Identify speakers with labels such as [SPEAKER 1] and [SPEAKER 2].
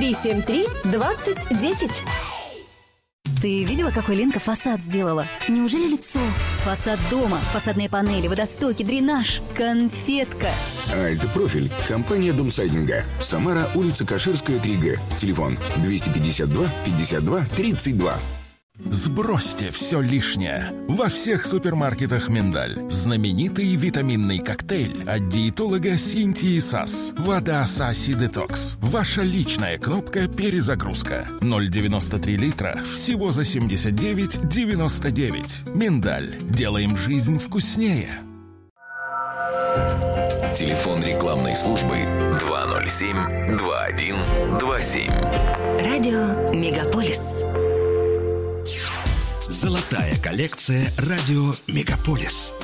[SPEAKER 1] 373-2010.
[SPEAKER 2] Ты видела, какой Ленка фасад сделала? Неужели лицо? Фасад дома, фасадные панели, водостоки, дренаж. Конфетка.
[SPEAKER 3] Альт-профиль. Компания Домсайдинга. Самара, улица Каширская, 3Г. Телефон 252 52 32.
[SPEAKER 4] Сбросьте все лишнее. Во всех супермаркетах «Миндаль». Знаменитый витаминный коктейль от диетолога Синтии Сас. Вода Саси Детокс. Ваша личная кнопка «Перезагрузка». 0,93 литра. Всего за 79,99. «Миндаль». Делаем жизнь вкуснее.
[SPEAKER 5] Телефон рекламной службы 207-2127.
[SPEAKER 2] Радио «Мегаполис».
[SPEAKER 6] Золотая коллекция «Радио Мегаполис».